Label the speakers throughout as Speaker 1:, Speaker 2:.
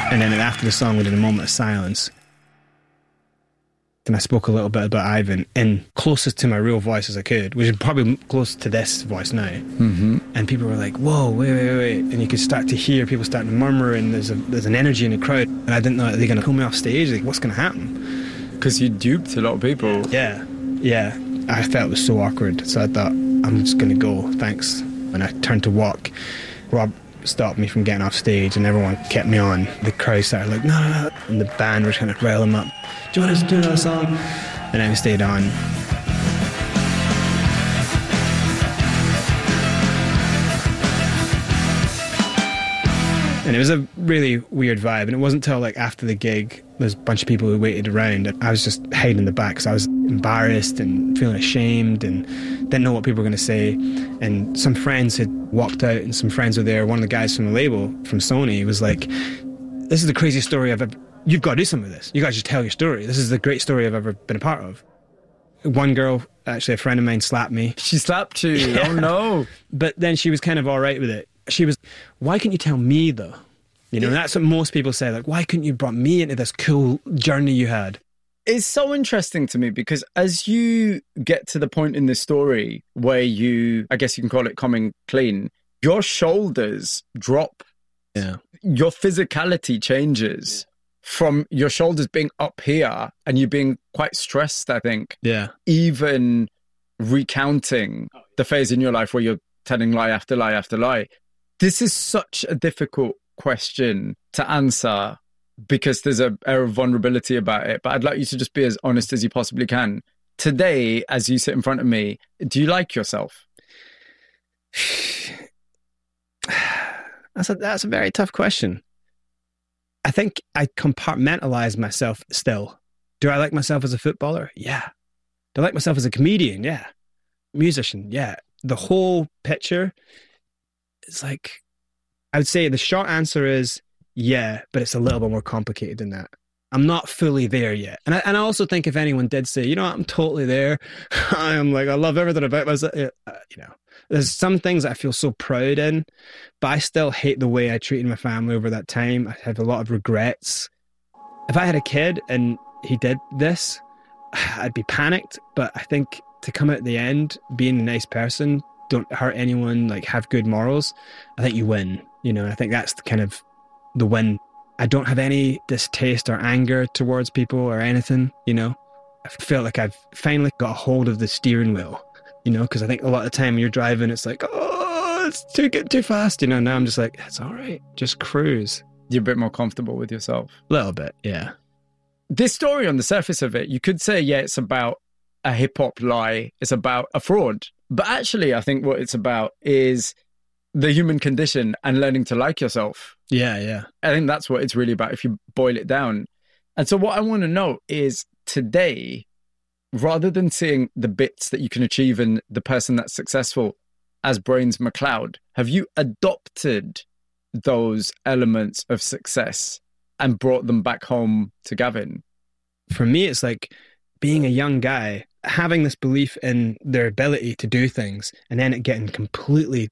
Speaker 1: And then after the song, we did a moment of silence. And I spoke a little bit about Ivan in closest to my real voice as I could, which is probably close to this voice now.
Speaker 2: Mm-hmm.
Speaker 1: And people were like, whoa, wait. And you could start to hear people starting to murmur, and there's an energy in the crowd. And I didn't know, are they going to pull me off stage? Like, what's going to happen?
Speaker 2: Because you duped a lot of people.
Speaker 1: Yeah. I felt it was so awkward. So I thought, I'm just going to go, thanks. And I turned to walk. Rob stopped me from getting off stage, and everyone kept me on. The crowd started like, no. And the band were kind of riling him up. Do you want us to do another song? And I stayed on. And it was a really weird vibe. And it wasn't until like after the gig, there's a bunch of people who waited around, and I was just hiding in the back because I was embarrassed and feeling ashamed and didn't know what people were going to say. And some friends had walked out, and some friends were there. One of the guys from the label, from Sony, was like, this is the craziest story I've ever... You've got to do some of this. You guys should tell your story. This is the great story I've ever been a part of. One girl, actually a friend of mine, slapped me.
Speaker 2: She slapped you?
Speaker 1: Yeah.
Speaker 2: Oh no.
Speaker 1: But then she was kind of all right with it. She was, why couldn't you tell me though? You know, that's what most people say. Like, why couldn't you brought me into this cool journey you had?
Speaker 2: It's so interesting to me because as you get to the point in this story where you, I guess you can call it coming clean, your shoulders drop.
Speaker 1: Yeah.
Speaker 2: Your physicality changes from your shoulders being up here and you being quite stressed, I think.
Speaker 1: Yeah.
Speaker 2: Even recounting the phase in your life where you're telling lie after lie after lie. This is such a difficult question to answer because there's an air of vulnerability about it. But I'd like you to just be as honest as you possibly can. Today, as you sit in front of me, do you like yourself?
Speaker 1: That's a very tough question. I think I compartmentalize myself still. Do I like myself as a footballer? Yeah. Do I like myself as a comedian? Yeah. Musician? Yeah. The whole picture is like, I would say the short answer is yeah, but it's a little bit more complicated than that. I'm not fully there yet. And I also think if anyone did say, you know what, I'm totally there. I'm like, I love everything about myself. You know, there's some things I feel so proud in, but I still hate the way I treated my family over that time. I have a lot of regrets. If I had a kid and he did this, I'd be panicked. But I think to come out at the end, being a nice person, don't hurt anyone, like have good morals, I think you win. You know, I think that's kind of the win. I don't have any distaste or anger towards people or anything, you know. I feel like I've finally got a hold of the steering wheel, you know, because I think a lot of the time when you're driving, it's like, oh, it's getting too fast, you know. Now I'm just like, it's all right, just cruise.
Speaker 2: You're a bit more comfortable with yourself.
Speaker 1: A little bit, yeah.
Speaker 2: This story, on the surface of it, you could say, yeah, it's about a hip-hop lie. It's about a fraud. But actually, I think what it's about is the human condition and learning to like yourself.
Speaker 1: Yeah.
Speaker 2: I think that's what it's really about if you boil it down. And so what I want to know is today, rather than seeing the bits that you can achieve in the person that's successful as Brains McLeod, have you adopted those elements of success and brought them back home to Gavin?
Speaker 1: For me, it's like being a young guy, having this belief in their ability to do things and then it getting completely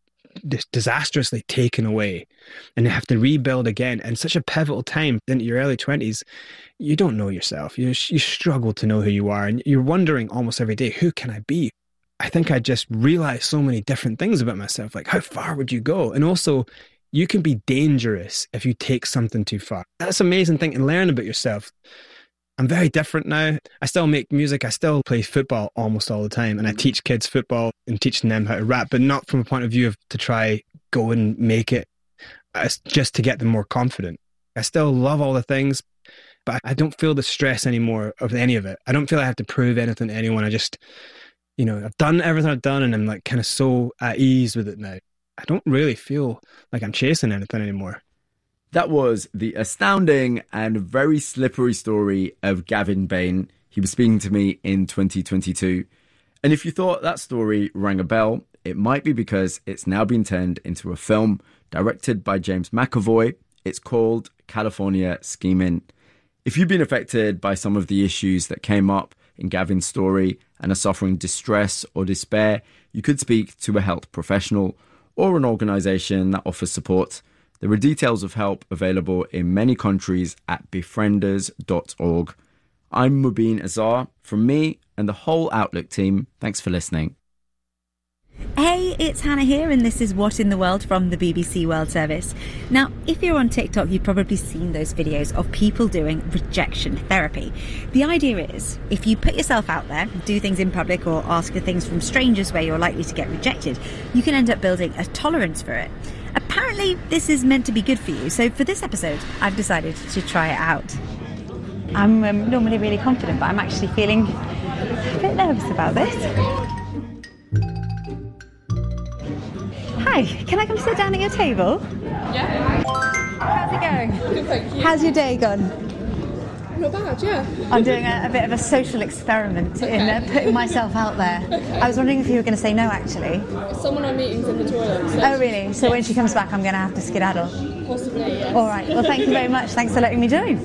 Speaker 1: disastrously taken away and you have to rebuild again in such a pivotal time into your early 20s. You don't know yourself. You struggle to know who you are and you're wondering almost every day, who can I be? I think I just realized so many different things about myself, like how far would you go? And also you can be dangerous if you take something too far. That's an amazing thing to learn about yourself. I'm very different now. I still make music. I still play football almost all the time. And I teach kids football and teaching them how to rap, but not from a point of view of to try go and make it. It's just to get them more confident. I still love all the things, but I don't feel the stress anymore of any of it. I don't feel I have to prove anything to anyone. I just, you know, I've done everything I've done and I'm like kind of so at ease with it now. I don't really feel like I'm chasing anything anymore.
Speaker 3: That was the astounding and very slippery story of Gavin Bain. He was speaking to me in 2022. And if you thought that story rang a bell, it might be because it's now been turned into a film directed by James McAvoy. It's called California Schemin'. If you've been affected by some of the issues that came up in Gavin's story and are suffering distress or despair, you could speak to a health professional or an organisation that offers support. There are details of help available in many countries at befrienders.org. I'm Mubin Azar. From me and the whole Outlook team, thanks for listening.
Speaker 4: Hey, it's Hannah here, and this is What in the World from the BBC World Service. Now, if you're on TikTok, you've probably seen those videos of people doing rejection therapy. The idea is, if you put yourself out there, do things in public or ask for things from strangers where you're likely to get rejected, you can end up building a tolerance for it. Apparently, this is meant to be good for you, so for this episode, I've decided to try it out. I'm normally really confident, but I'm actually feeling a bit nervous about this. Hi, can I come sit down at your table?
Speaker 5: Yeah.
Speaker 4: How's it going?
Speaker 5: Good, thank you.
Speaker 4: How's your day gone?
Speaker 5: Not bad, yeah.
Speaker 4: I'm doing a bit of a social experiment in putting myself out there.
Speaker 5: Okay.
Speaker 4: I was wondering if you were going to say no, actually.
Speaker 5: Someone I'm meeting's in the toilet. So
Speaker 4: Oh, really? So when she comes back, I'm going to have to skedaddle.
Speaker 5: possibly, yes.
Speaker 4: All right. Well, thank you very much. Thanks for letting me join.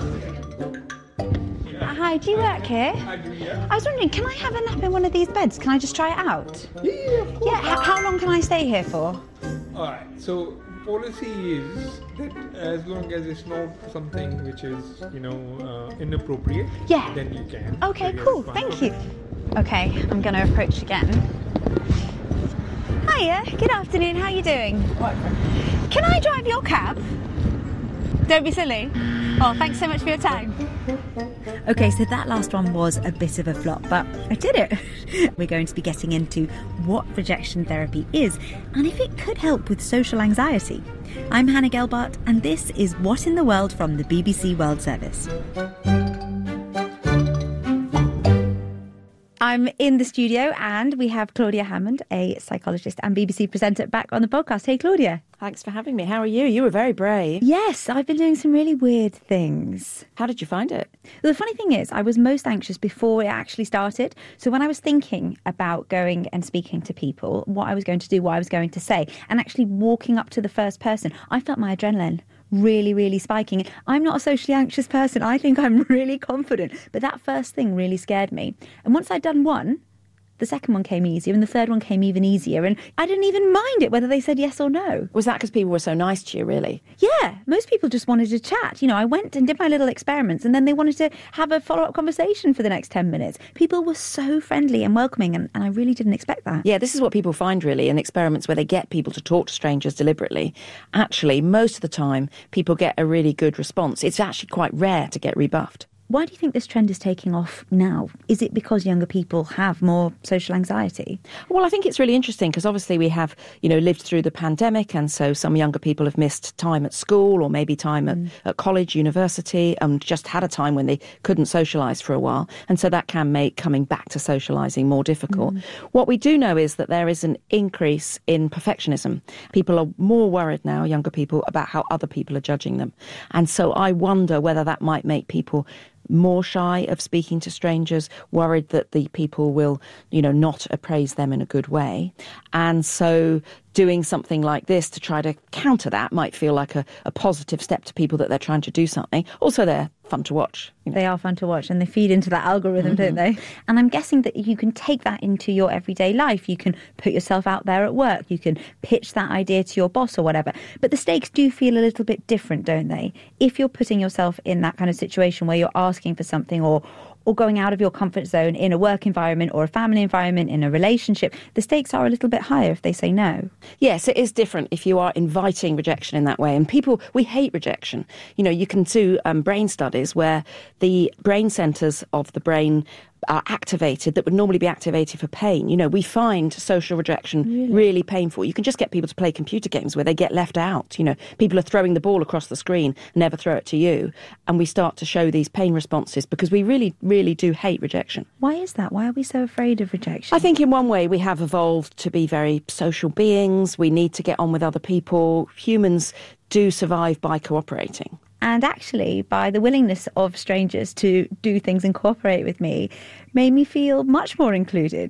Speaker 4: Hi, do you work here?
Speaker 6: I do, yeah.
Speaker 4: I was wondering, can I have a nap in one of these beds? Can I just try it out?
Speaker 6: Yeah, of course.
Speaker 4: Yeah. How long can I stay here for?
Speaker 6: All right. So policy is that as long as it's not something which is, inappropriate,
Speaker 4: Yeah.
Speaker 6: then you can.
Speaker 4: Okay,
Speaker 6: So you're
Speaker 4: cool.
Speaker 6: fine.
Speaker 4: Thank you. Okay, I'm going to approach again. Hiya, good afternoon. How are you doing? Can I drive your cab? Don't be silly. Oh, thanks so much for your time. Okay, so that last one was a bit of a flop, but I did it. We're going to be getting into what rejection therapy is and if it could help with social anxiety. I'm Hannah Gelbart, and this is What in the World from the BBC World Service. I'm in the studio and we have Claudia Hammond, a psychologist and BBC presenter, back on the podcast. Hey, Claudia.
Speaker 7: Thanks for having me. How are you? You were very brave.
Speaker 4: Yes, I've been doing some really weird things.
Speaker 7: How did you find it?
Speaker 4: The funny thing is, I was most anxious before it actually started. So when I was thinking about going and speaking to people, what I was going to do, what I was going to say, and actually walking up to the first person, I felt my adrenaline really, really spiking. I'm not a socially anxious person. I think I'm really confident. But that first thing really scared me. And once I'd done one, the second one came easier and the third one came even easier. And I didn't even mind it whether they said yes or no.
Speaker 7: Was that because people were so nice to you, really?
Speaker 4: Yeah, most people just wanted to chat. I went and did my little experiments and then they wanted to have a follow-up conversation for the next 10 minutes. People were so friendly and welcoming and I really didn't expect that.
Speaker 7: Yeah, this is what people find, really, in experiments where they get people to talk to strangers deliberately. Actually, most of the time, people get a really good response. It's actually quite rare to get rebuffed.
Speaker 4: Why do you think this trend is taking off now? Is it because younger people have more social anxiety?
Speaker 7: Well, I think it's really interesting because obviously we have, lived through the pandemic, and so some younger people have missed time at school or maybe time at college, university, and just had a time when they couldn't socialise for a while. And so that can make coming back to socialising more difficult. What we do know is that there is an increase in perfectionism. People are more worried now, younger people, about how other people are judging them. And so I wonder whether that might make people more shy of speaking to strangers, worried that the people will, not appraise them in a good way. And so doing something like this to try to counter that might feel like a positive step to people that they're trying to do something. Also, they're fun to watch.
Speaker 4: They are fun to watch and they feed into that algorithm, don't they? And I'm guessing that you can take that into your everyday life. You can put yourself out there at work. You can pitch that idea to your boss or whatever. But the stakes do feel a little bit different, don't they? If you're putting yourself in that kind of situation where you're asking for something or going out of your comfort zone in a work environment or a family environment, in a relationship, the stakes are a little bit higher if they say no.
Speaker 7: Yes, it is different if you are inviting rejection in that way. And we hate rejection. You can do brain studies where the brain centres of the brain are activated that would normally be activated for pain. We find social rejection really painful. You can just get people to play computer games where they get left out. People are throwing the ball across the screen, never throw it to you. And we start to show these pain responses because we really, really do hate rejection.
Speaker 4: Why is that? Why are we so afraid of rejection?
Speaker 7: I think in one way we have evolved to be very social beings. We need to get on with other people. Humans do survive by cooperating.
Speaker 4: And actually, by the willingness of strangers to do things and cooperate with me, made me feel much more included.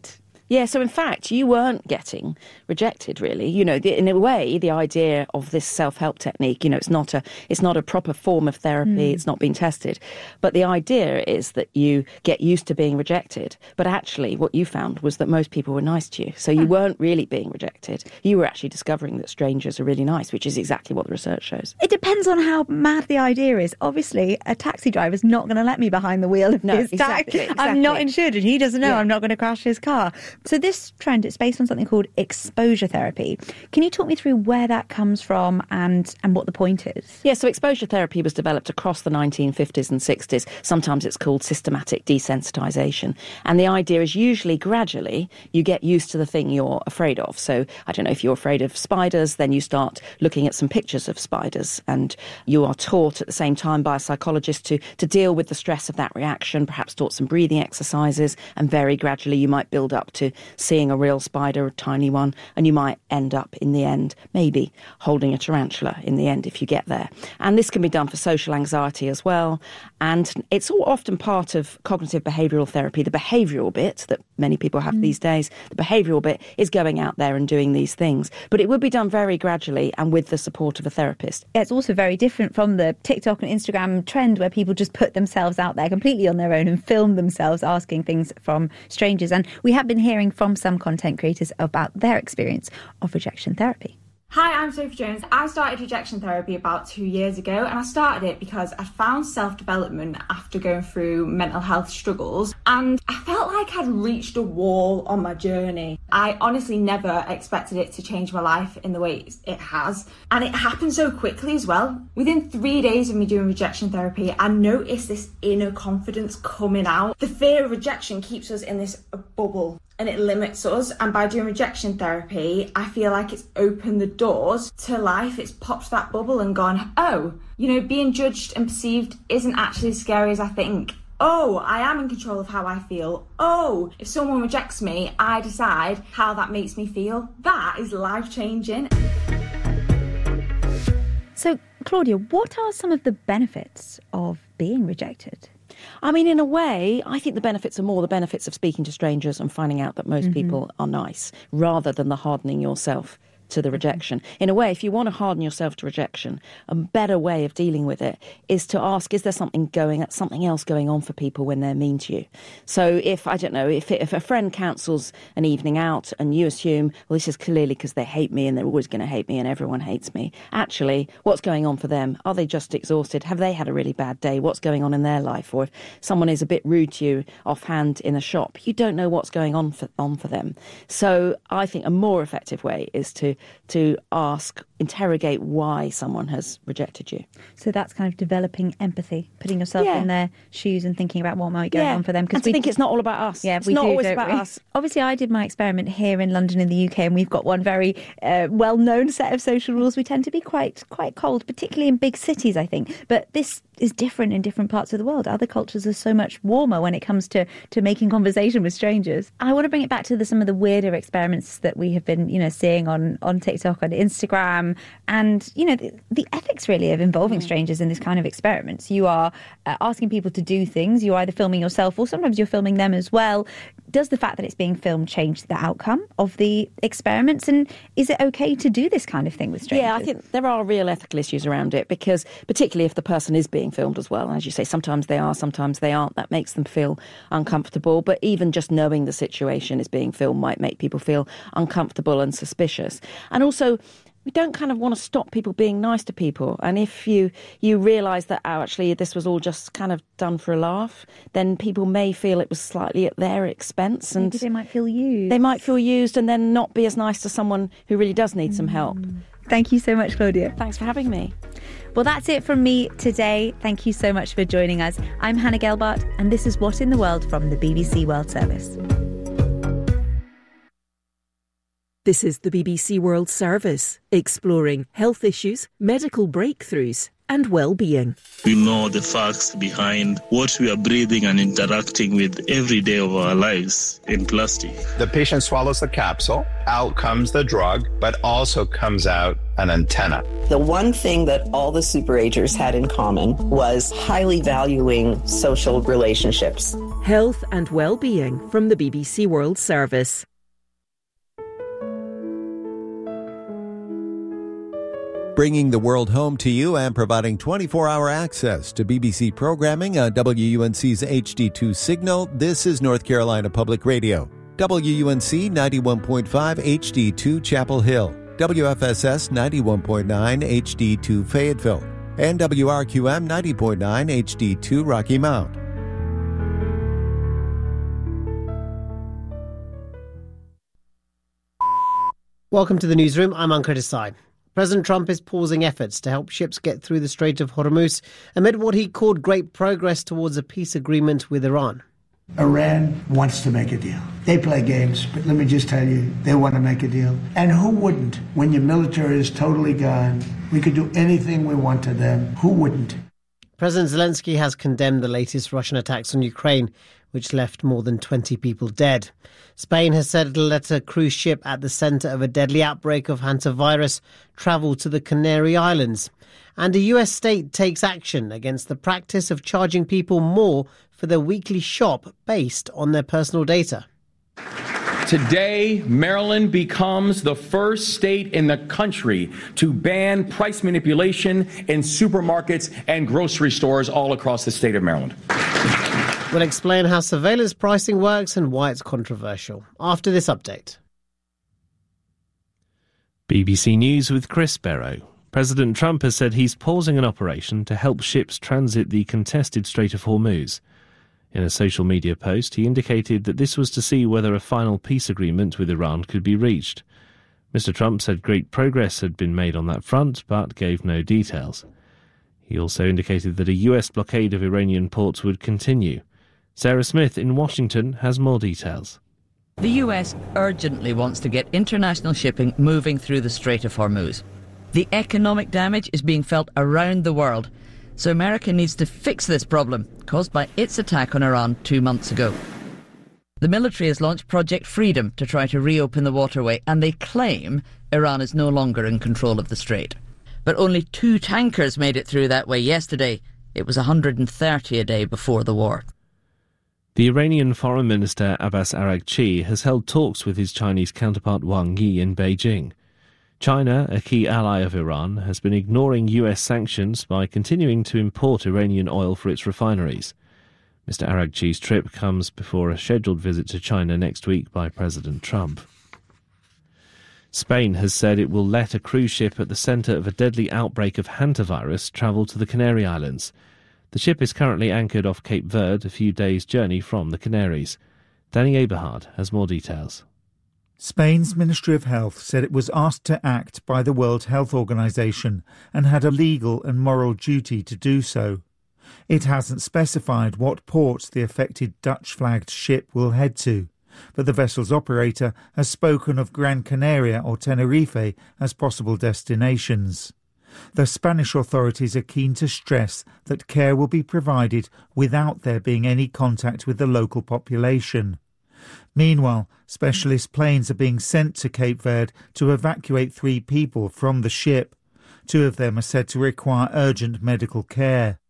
Speaker 7: Yeah, so in fact, you weren't getting rejected, really. You know, in a way, the idea of this self-help technique, you know, it's not a proper form of therapy. It's not been tested. But the idea is that you get used to being rejected. But actually, what you found was that most people were nice to you. So you weren't really being rejected. You were actually discovering that strangers are really nice, which is exactly what the research shows.
Speaker 4: It depends on how mad the idea is. Obviously, a taxi driver's not going to let me behind the wheel of his taxi. I'm not insured and he doesn't know I'm not going to crash his car. So this trend, it's based on something called exposure therapy. Can you talk me through where that comes from and what the point is?
Speaker 7: Yeah, so exposure therapy was developed across the 1950s and 60s. Sometimes it's called systematic desensitization. And the idea is usually gradually you get used to the thing you're afraid of. So I don't know, if you're afraid of spiders, then you start looking at some pictures of spiders, and you are taught at the same time by a psychologist to deal with the stress of that reaction, perhaps taught some breathing exercises, and very gradually you might build up to seeing a real spider, a tiny one, and you might end up in the end maybe holding a tarantula in the end if you get there. And this can be done for social anxiety as well, and it's all often part of cognitive behavioural therapy. The behavioural bit that many people have these days, the behavioural bit is going out there and doing these things, but it would be done very gradually and with the support of a therapist.
Speaker 4: It's also very different from the TikTok and Instagram trend where people just put themselves out there completely on their own and film themselves asking things from strangers. And we have been hearing from some content creators about their experience of rejection therapy.
Speaker 8: Hi, I'm Sophie Jones. I started rejection therapy about 2 years ago, and I started it because I found self-development after going through mental health struggles, and I felt like I'd reached a wall on my journey. I honestly never expected it to change my life in the way it has, and it happened so quickly as well. Within 3 days of me doing rejection therapy, I noticed this inner confidence coming out. The fear of rejection keeps us in this bubble, and it limits us, and by doing rejection therapy, I feel like it's opened the doors to life. It's popped that bubble and gone, oh, you know, being judged and perceived isn't actually as scary as I think. Oh, I am in control of how I feel. Oh, if someone rejects me, I decide how that makes me feel. That is life-changing.
Speaker 4: So, Claudia, what are some of the benefits of being rejected?
Speaker 7: I mean, in a way, I think the benefits are more the benefits of speaking to strangers and finding out that most people are nice, rather than the hardening yourself to the rejection. In a way, if you want to harden yourself to rejection, a better way of dealing with it is to ask, is there something else going on for people when they're mean to you? So if a friend cancels an evening out and you assume, well, this is clearly because they hate me and they're always going to hate me and everyone hates me. Actually, what's going on for them? Are they just exhausted? Have they had a really bad day? What's going on in their life? Or if someone is a bit rude to you offhand in a shop, you don't know what's going on for them. So I think a more effective way is to interrogate why someone has rejected you.
Speaker 4: So that's kind of developing empathy, putting yourself in their shoes and thinking about what might go on for them.
Speaker 7: Because we think it's not all about us.
Speaker 4: Yeah,
Speaker 7: it's not always about us.
Speaker 4: Obviously, I did my experiment here in London in the UK, and we've got one very well-known set of social rules. We tend to be quite cold, particularly in big cities, I think. But this is different in different parts of the world. Other cultures are so much warmer when it comes to making conversation with strangers. I want to bring it back to some of the weirder experiments that we have been, seeing on TikTok and Instagram, and the ethics really of involving strangers in this kind of experiments. You are asking people to do things. You're either filming yourself or sometimes you're filming them as well. Does the fact that it's being filmed change the outcome of the experiments? And is it okay to do this kind of thing with strangers?
Speaker 7: Yeah, I think there are real ethical issues around it, because particularly if the person is being filmed as well, and as you say, sometimes they are, sometimes they aren't, that makes them feel uncomfortable. But even just knowing the situation is being filmed might make people feel uncomfortable and suspicious. And also, we don't kind of want to stop people being nice to people. And if you realise that, actually, this was all just kind of done for a laugh, then people may feel it was slightly at their expense. And
Speaker 4: maybe they might feel used.
Speaker 7: They might feel used and then not be as nice to someone who really does need some help.
Speaker 4: Thank you so much, Claudia.
Speaker 7: Thanks for having me.
Speaker 4: Well, that's it from me today. Thank you so much for joining us. I'm Hannah Gelbart, and this is What in the World from the BBC World Service.
Speaker 9: This is the BBC World Service, exploring health issues, medical breakthroughs and well-being.
Speaker 10: We know the facts behind what we are breathing and interacting with every day of our lives in plastic.
Speaker 11: The patient swallows the capsule, out comes the drug, but also comes out an antenna.
Speaker 12: The one thing that all the superagers had in common was highly valuing social relationships.
Speaker 9: Health and well-being from the BBC World Service.
Speaker 13: Bringing the world home to you and providing 24-hour access to BBC programming on WUNC's HD2 signal, this is North Carolina Public Radio. WUNC 91.5 HD2 Chapel Hill, WFSS 91.9 HD2 Fayetteville, and WRQM 90.9 HD2 Rocky Mount.
Speaker 14: Welcome to the newsroom. I'm Ankur Desai. President Trump is pausing efforts to help ships get through the Strait of Hormuz amid what he called great progress towards a peace agreement with Iran.
Speaker 15: Iran wants to make a deal. They play games, but let me just tell you, they want to make a deal. And who wouldn't? When your military is totally gone, we could do anything we want to them. Who wouldn't?
Speaker 14: President Zelensky has condemned the latest Russian attacks on Ukraine, which left more than 20 people dead. Spain has said it'll let a cruise ship at the centre of a deadly outbreak of hantavirus travel to the Canary Islands. And a US state takes action against the practice of charging people more for their weekly shop based on their personal data.
Speaker 16: Today, Maryland becomes the first state in the country to ban price manipulation in supermarkets and grocery stores all across the state of Maryland.
Speaker 14: We'll explain how surveillance pricing works and why it's controversial after this update.
Speaker 17: BBC News with Chris Barrow. President Trump has said he's pausing an operation to help ships transit the contested Strait of Hormuz. In a social media post, he indicated that this was to see whether a final peace agreement with Iran could be reached. Mr. Trump said great progress had been made on that front, but gave no details. He also indicated that a US blockade of Iranian ports would continue. Sarah Smith in Washington has more details.
Speaker 18: The US urgently wants to get international shipping moving through the Strait of Hormuz. The economic damage is being felt around the world, so America needs to fix this problem caused by its attack on Iran 2 months ago. The military has launched Project Freedom to try to reopen the waterway, and they claim Iran is no longer in control of the strait. But only 2 tankers made it through that way yesterday. It was 130 a day before the war.
Speaker 17: The Iranian Foreign Minister Abbas Araghchi has held talks with his Chinese counterpart Wang Yi in Beijing. China, a key ally of Iran, has been ignoring US sanctions by continuing to import Iranian oil for its refineries. Mr. Araghchi's trip comes before a scheduled visit to China next week by President Trump. Spain has said it will let a cruise ship at the centre of a deadly outbreak of hantavirus travel to the Canary Islands. The ship is currently anchored off Cape Verde, a few days' journey from the Canaries. Danny Eberhard has more details.
Speaker 19: Spain's Ministry of Health said it was asked to act by the World Health Organization and had a legal and moral duty to do so. It hasn't specified what ports the affected Dutch-flagged ship will head to, but the vessel's operator has spoken of Gran Canaria or Tenerife as possible destinations. The Spanish authorities are keen to stress that care will be provided without there being any contact with the local population. Meanwhile, specialist planes are being sent to Cape Verde to evacuate 3 people from the ship. 2 of them are said to require urgent medical care.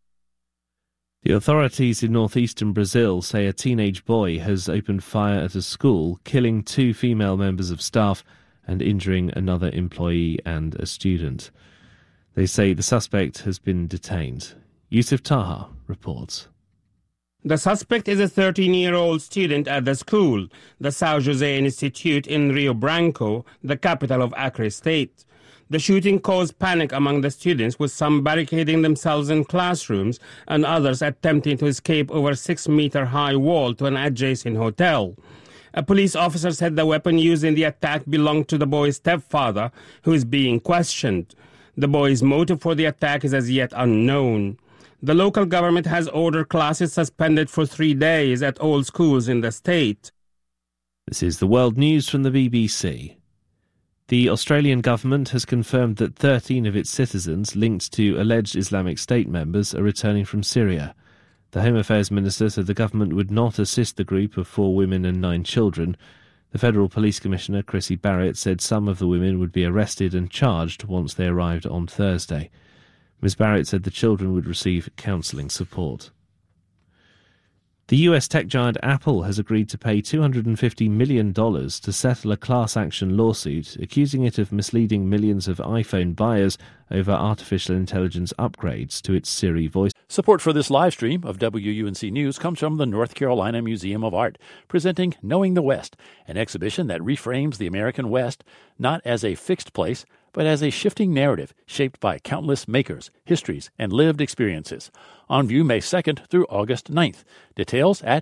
Speaker 17: The authorities in northeastern Brazil say a teenage boy has opened fire at a school, killing 2 female members of staff and injuring another employee and a student. They say the suspect has been detained. Yusuf Taha reports.
Speaker 20: The suspect is a 13-year-old student at the school, the São José Institute in Rio Branco, the capital of Acre State. The shooting caused panic among the students, with some barricading themselves in classrooms and others attempting to escape over a 6-meter-high wall to an adjacent hotel. A police officer said the weapon used in the attack belonged to the boy's stepfather, who is being questioned. The boy's motive for the attack is as yet unknown. The local government has ordered classes suspended for 3 days at all schools in the state.
Speaker 17: This is the World News from the BBC. The Australian government has confirmed that 13 of its citizens linked to alleged Islamic State members are returning from Syria. The Home Affairs Minister said the government would not assist the group of 4 women and 9 children. The Federal Police Commissioner, Chrissy Barrett, said some of the women would be arrested and charged once they arrived on Thursday. Ms. Barrett said the children would receive counselling support. The US tech giant Apple has agreed to pay $250 million to settle a class action lawsuit accusing it of misleading millions of iPhone buyers over artificial intelligence upgrades to its Siri voice.
Speaker 21: Support for this live stream of WUNC News comes from the North Carolina Museum of Art, presenting Knowing the West, an exhibition that reframes the American West not as a fixed place, but as a shifting narrative shaped by countless makers, histories, and lived experiences. On view May 2nd through August 9th. Details at